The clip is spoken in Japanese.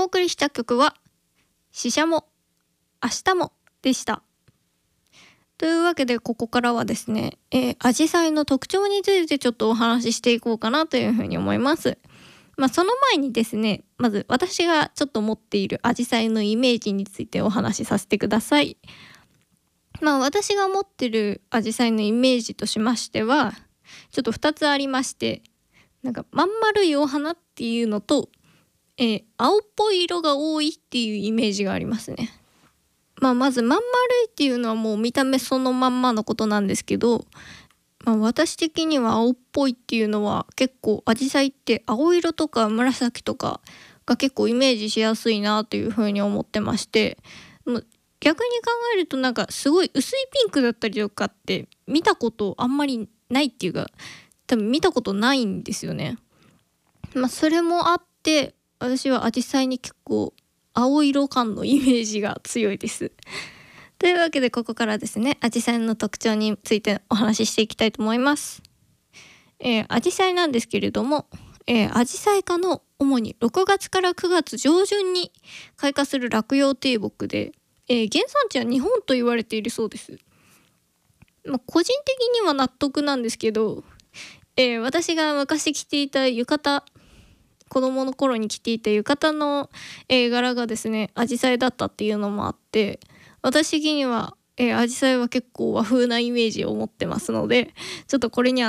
送りした曲はししゃも明日もでした。というわけでここからはですね、アジサイの特徴についてちょっとお話ししていこうかなというふうに思います。その前にですね、まず私がちょっと持っているアジサイのイメージについてお話しさせてください。私が持ってるアジサイのイメージとしましてはちょっと2つありまして、なんかまん丸いお花っていうのと、青っぽい色が多いっていうイメージがありますね。まずまん丸いっていうのはもう見た目そのまんまのことなんですけど、私的には青っぽいっていうのは結構アジサイって青色とか紫とかが結構イメージしやすいなというふうに思ってまして、逆に考えるとなんかすごい薄いピンクだったりとかって見たことあんまりないっていうか、多分見たことないんですよね。それもあって私はアジサイに結構青色感のイメージが強いです。というわけでここからですね、アジサイの特徴についてお話ししていきたいと思います。アジサイなんですけれども、アジサイ科の主に6月から9月上旬に開花する落葉低木で、原産地は日本と言われているそうです。個人的には納得なんですけど、私が昔着ていた浴衣、子供の頃に着ていた浴衣の、柄がですねアジサイだったっていうのもあって、私的にはアジサイは結構和風なイメージを持ってますので、ちょっとこれには